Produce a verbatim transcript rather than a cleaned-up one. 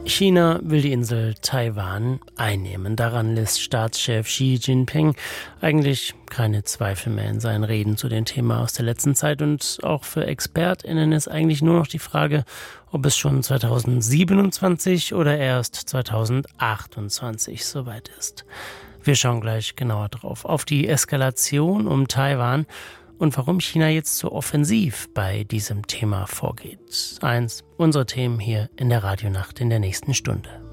China will die Insel Taiwan einnehmen. Daran lässt Staatschef Xi Jinping eigentlich keine Zweifel mehr in seinen Reden zu dem Thema aus der letzten Zeit. Und auch für ExpertInnen ist eigentlich nur noch die Frage, ob es schon zweitausendsiebenundzwanzig oder erst zweitausendachtundzwanzig soweit ist. Wir schauen gleich genauer drauf, auf die Eskalation um Taiwan und warum China jetzt so offensiv bei diesem Thema vorgeht. Eins unserer Themen hier in der Radionacht in der nächsten Stunde.